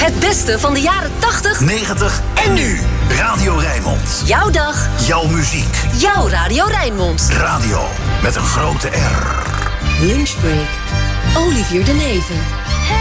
Het beste van de jaren 80, 90 en nu. Radio Rijnmond. jouw dag, Jouw muziek. jouw Radio Rijnmond. Radio met een grote R. Lunchbreak. Olivier de Neve.